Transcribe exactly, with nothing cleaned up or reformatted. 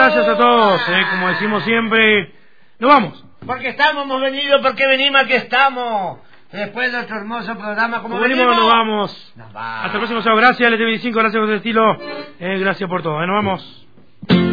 gracias a todos. Eh, como decimos siempre, nos vamos. Porque estamos, hemos venido, porque venimos, aquí estamos. Después de nuestro hermoso programa, como, como venimos, venimos, nos vamos. Nos vamos. Hasta el próximo sábado. Gracias, L T veinticinco, gracias por el estilo. Eh, gracias por todo. Eh, nos vamos.